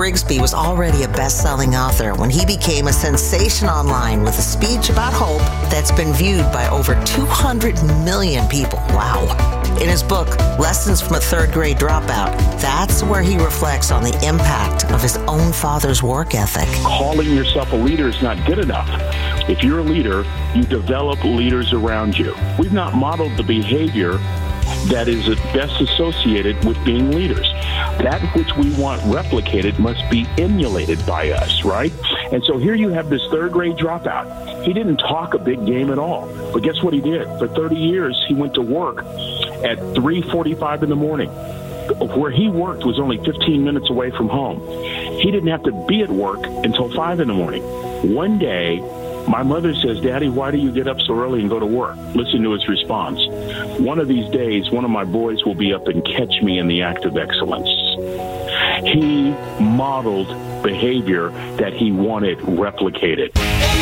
Grigsby was already a best-selling author when he became a sensation online with a speech about hope that's been viewed by over 200 million people. Wow. In his book, Lessons from a Third Grade Dropout, that's where he reflects on the impact of his own father's work ethic. Calling yourself a leader is not good enough. If you're a leader, you develop leaders around you. We've not modeled the behavior that is best associated with being leaders. That which we want replicated must be emulated by us, right? And so here you have this third grade dropout. He didn't talk a big game at all. But guess what he did? For 30 years, he went to work at 3:45 in the morning. Where he worked was only 15 minutes away from home. He didn't have to be at work until 5 in the morning. One day, my mother says, "Daddy, why do you get up so early and go to work?" Listen to his response. "One of these days, one of my boys will be up and catch me in the act of excellence." He modeled behavior that he wanted replicated.